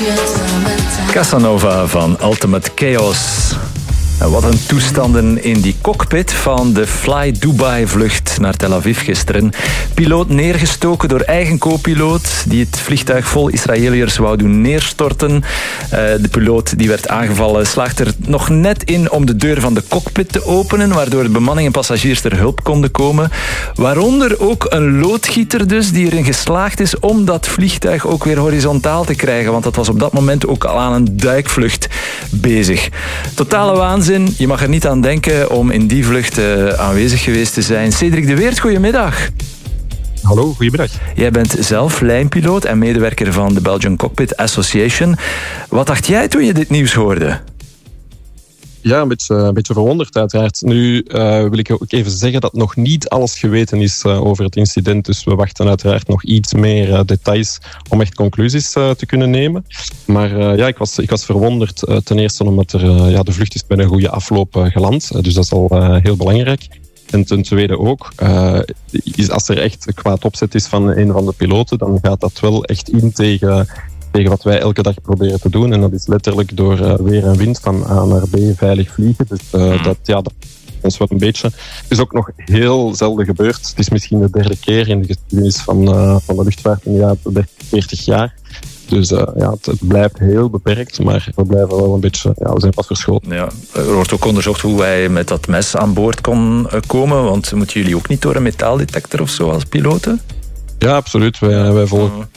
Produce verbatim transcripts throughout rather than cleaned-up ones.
Casanova van Ultimate Chaos. En wat een toestanden in die cockpit van de Fly Dubai-vlucht naar Tel Aviv gisteren. Piloot neergestoken door eigen co-piloot die het vliegtuig vol Israëliërs wou doen neerstorten. Uh, de piloot die werd aangevallen slaagt er nog net in om de deur van de cockpit te openen, waardoor de bemanning en passagiers ter hulp konden komen. Waaronder ook een loodgieter dus, die erin geslaagd is om dat vliegtuig ook weer horizontaal te krijgen, want dat was op dat moment ook al aan een duikvlucht bezig. Totale waanzin. Je mag er niet aan denken om in die vlucht uh, aanwezig geweest te zijn. Cedric de Weert, goedemiddag. Hallo, goedemiddag. Jij bent zelf lijnpiloot en medewerker van de Belgian Cockpit Association. Wat dacht jij toen je dit nieuws hoorde? Ja, een beetje, een beetje verwonderd uiteraard. Nu uh, wil ik ook even zeggen dat nog niet alles geweten is uh, over het incident. Dus we wachten uiteraard nog iets meer uh, details om echt conclusies uh, te kunnen nemen. Maar uh, ja, ik was, ik was verwonderd uh, ten eerste omdat er, uh, ja, de vlucht is bij een goede afloop uh, geland. Uh, dus dat is al uh, heel belangrijk. En ten tweede ook, uh, is als er echt kwaad opzet is van een van de piloten, dan gaat dat wel echt in tegen... tegen wat wij elke dag proberen te doen. En dat is letterlijk door uh, weer en wind van A naar B veilig vliegen. Dus uh, dat, ja, dat ons wel een beetje. Het is ook nog heel zelden gebeurd. Het is misschien de derde keer in de geschiedenis van, uh, van de luchtvaart in de jaren dertig, veertig jaar. Dus uh, ja, het, het blijft heel beperkt, maar we blijven wel een beetje, ja, we zijn pas verschoten. Ja, er wordt ook onderzocht hoe hij met dat mes aan boord kon komen, want moeten jullie ook niet door een metaaldetector of zo als piloten? Ja, absoluut. Wij, wij volgen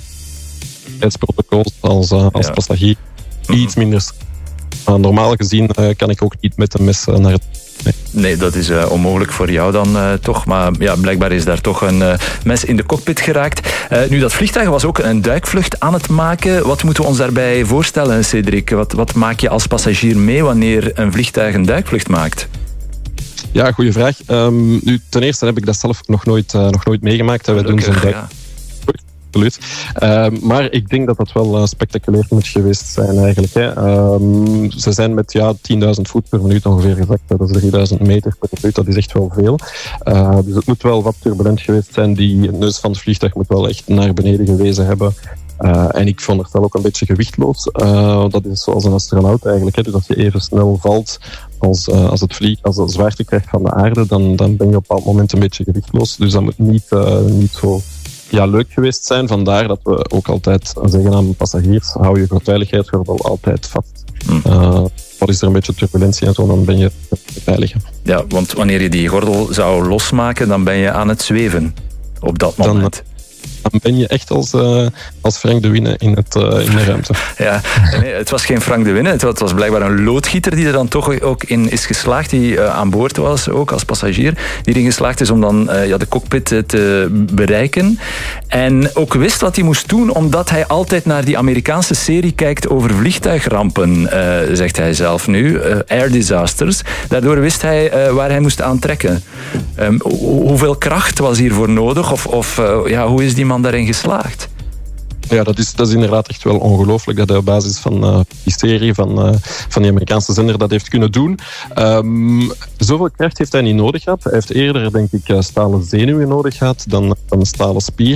protocols als, uh, als ja. passagier. Iets minder. Uh, normaal gezien uh, kan ik ook niet met een mes uh, naar het... Nee. nee, dat is uh, onmogelijk voor jou dan uh, toch. Maar ja, blijkbaar is daar toch een uh, mes in de cockpit geraakt. Uh, nu, dat vliegtuig was ook een duikvlucht aan het maken. Wat moeten we ons daarbij voorstellen, Cedric? Wat, wat maak je als passagier mee wanneer een vliegtuig een duikvlucht maakt? Ja, goede vraag. Um, nu, ten eerste heb ik dat zelf nog nooit, uh, nog nooit meegemaakt. Wij doen zo'n duik... Ja. Absoluut. Uh, maar ik denk dat dat wel uh, spectaculair moet geweest zijn eigenlijk. Hè. Uh, ze zijn met ja, tienduizend voet per minuut ongeveer gezakt. Dat is drieduizend meter per minuut. Dat is echt wel veel. Uh, dus het moet wel wat turbulent geweest zijn. Die neus van het vliegtuig moet wel echt naar beneden gewezen hebben. Uh, en ik vond het wel ook een beetje gewichtloos. Uh, dat is zoals een astronaut eigenlijk. Hè. Dus als je even snel valt als, uh, als het vlieg, als het zwaartekracht van de aarde, dan, dan ben je op een bepaald moment een beetje gewichtloos. Dus dat moet niet, uh, niet zo... Ja, leuk geweest zijn. Vandaar dat we ook altijd zeggen aan passagiers, hou je veiligheidsgordel altijd vast. Mm. Uh, wat is er een beetje turbulentie en zo, dan ben je veilig. Ja, want wanneer je die gordel zou losmaken, dan ben je aan het zweven op dat moment. Dan, dan ben je echt als, uh, als Frank de Winne in, het, uh, in de ruimte. Ja, nee, het was geen Frank de Winne. Het was blijkbaar een loodgieter die er dan toch ook in is geslaagd, die uh, aan boord was, ook als passagier, die erin geslaagd is om dan uh, ja, de cockpit te bereiken. En ook wist wat hij moest doen, omdat hij altijd naar die Amerikaanse serie kijkt over vliegtuigrampen, uh, zegt hij zelf nu, uh, air disasters. Daardoor wist hij uh, waar hij moest aantrekken. Um, ho- hoeveel kracht was hiervoor nodig? Of, of uh, ja, hoe is die man daarin geslaagd? Ja, dat is, dat is inderdaad echt wel ongelooflijk dat hij op basis van uh, die serie van, uh, van die Amerikaanse zender dat heeft kunnen doen. Um, zoveel kracht heeft hij niet nodig gehad. Hij heeft eerder, denk ik, uh, stalen zenuwen nodig gehad dan, dan een stalen spier.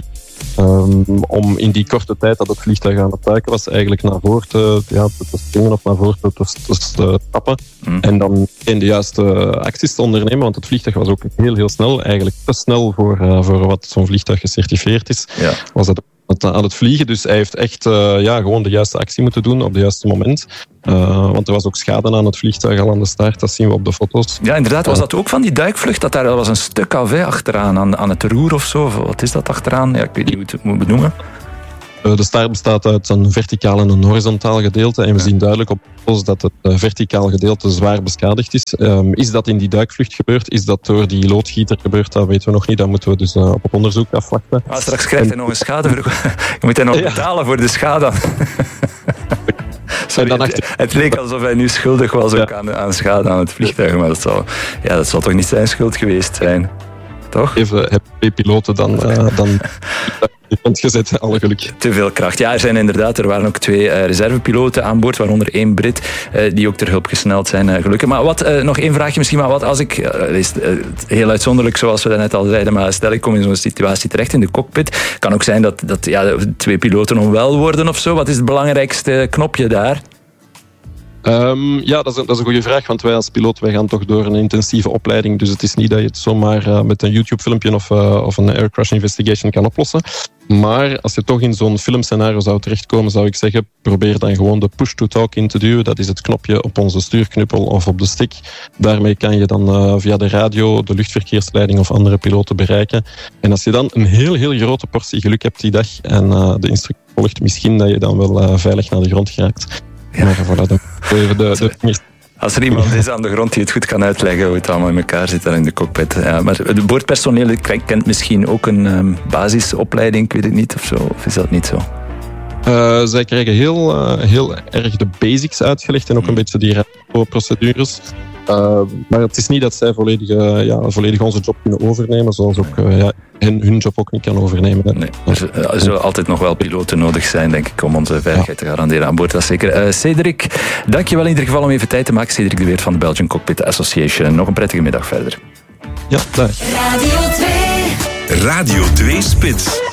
Um, om in die korte tijd dat het vliegtuig aan het duiken was, eigenlijk naar voren te, ja, te springen of naar voren te, te, te, te stappen. Mm. En dan in de juiste acties te ondernemen, want het vliegtuig was ook heel, heel snel. Eigenlijk te snel voor, uh, voor wat zo'n vliegtuig gecertificeerd is. Ja. Was dat aan het vliegen, dus hij heeft echt uh, ja, gewoon de juiste actie moeten doen op het juiste moment. Uh, want er was ook schade aan het vliegtuig al aan de start, dat zien we op de foto's. Ja, inderdaad, was dat ook van die duikvlucht? Dat daar was een stuk af hè, achteraan, aan, aan het roer of zo? Wat is dat achteraan? Ja, ik weet niet hoe ik het moet benoemen. Uh, de staart bestaat uit een verticaal en een horizontaal gedeelte. En we zien duidelijk op foto's dat het uh, verticaal gedeelte zwaar beschadigd is. Um, is dat in die duikvlucht gebeurd? Is dat door die loodgieter gebeurd? Dat weten we nog niet. Dat moeten we dus uh, op onderzoek afwachten. Ah, straks krijgt hij nog een schade. Je moet hij nog ja. betalen voor de schade. Sorry, het, het leek alsof hij nu schuldig was ook ja. aan, aan schade aan het vliegtuig. Maar dat zal, ja, dat zal toch niet zijn schuld geweest zijn? toch? Even heb twee piloten dan... Uh, dan gezet, alle geluk. Te veel kracht. Ja, er zijn inderdaad, er waren ook twee uh, reservepiloten aan boord, waaronder één Brit, uh, die ook ter hulp gesneld zijn, uh, gelukkig. Maar wat, uh, nog één vraagje misschien, maar wat als ik, uh, is uh, heel uitzonderlijk zoals we net al zeiden, maar stel ik kom in zo'n situatie terecht in de cockpit, kan ook zijn dat, dat ja, twee piloten onwel worden of zo. Wat is het belangrijkste knopje daar? Um, ja, dat is, een, dat is een goede vraag, want wij als piloot wij gaan toch door een intensieve opleiding, dus het is niet dat je het zomaar uh, met een YouTube-filmpje of, uh, of een air crash investigation kan oplossen. Maar als je toch in zo'n filmscenario zou terechtkomen, zou ik zeggen, probeer dan gewoon de push-to-talk in te duwen. Dat is het knopje op onze stuurknuppel of op de stick. Daarmee kan je dan uh, via de radio de luchtverkeersleiding of andere piloten bereiken. En als je dan een heel, heel grote portie geluk hebt die dag en uh, de instructie volgt, misschien dat je dan wel uh, veilig naar de grond geraakt. Ja. Maar voilà, dan even de, de... Als er iemand is aan de grond die het goed kan uitleggen hoe het allemaal in elkaar zit dan in de cockpit. Ja, maar het boordpersoneel kent misschien ook een um, basisopleiding, ik weet het niet of zo. Of is dat niet zo? Uh, zij krijgen heel, uh, heel erg de basics uitgelegd en ook een beetje die procedures. Uh, maar het is niet dat zij volledig, uh, ja, volledig onze job kunnen overnemen, zoals ook uh, ja, hen hun job ook niet kan overnemen. Nee, er, er zullen altijd nog wel piloten nodig zijn, denk ik, om onze veiligheid te garanderen aan boord. Dat is zeker. Uh, Cedric, dankjewel in ieder geval om even tijd te maken. Cedric de Weert van de Belgian Cockpit Association. Nog een prettige middag verder. Ja, dag. Radio twee. Radio twee Spits.